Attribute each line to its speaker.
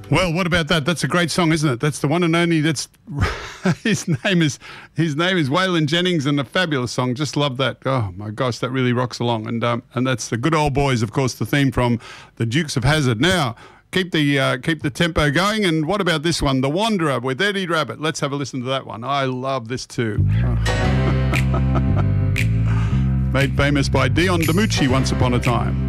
Speaker 1: Well, what about that? That's a great song, isn't it? That's the one and only. That's his name is Waylon Jennings, and a fabulous song. Just love that. Oh my gosh, that really rocks along. And that's the Good Old Boys, of course, the theme from the Dukes of Hazzard. Now, keep the tempo going. And what about this one, The Wanderer with Eddie Rabbitt? Let's have a listen to that one. I love this too. Made famous by Dion DiMucci once upon a time.